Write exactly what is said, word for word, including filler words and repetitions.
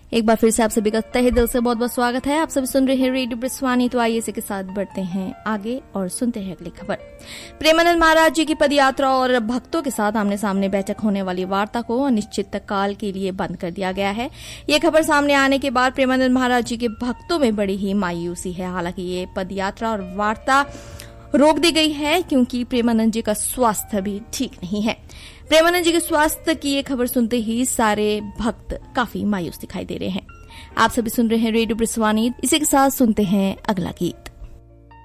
एक बार फिर से आप सभी का तहे दिल से बहुत बहुत स्वागत है। आप सभी सुन रहे हैं रेडियो ब्रिस्वानी। तो आइए इसी के साथ बढ़ते हैं आगे और सुनते हैं अगली खबर। प्रेमानंद महाराज जी की पदयात्रा और भक्तों के साथ आमने सामने बैठक होने वाली वार्ता को अनिश्चित काल के लिए बंद कर दिया गया है। ये खबर सामने आने के बाद प्रेमानंद महाराज जी के भक्तों में बड़ी ही मायूसी है। हालांकि ये पदयात्रा और वार्ता रोक दी गई है क्योंकि प्रेमानंद जी का स्वास्थ्य भी ठीक नहीं है। प्रेमानंद जी के स्वास्थ्य की ये खबर सुनते ही सारे भक्त काफी मायूस दिखाई दे रहे हैं। आप सभी सुन रहे हैं रेडियो ब्रिस्वानी। इसी के साथ सुनते हैं अगला गीत।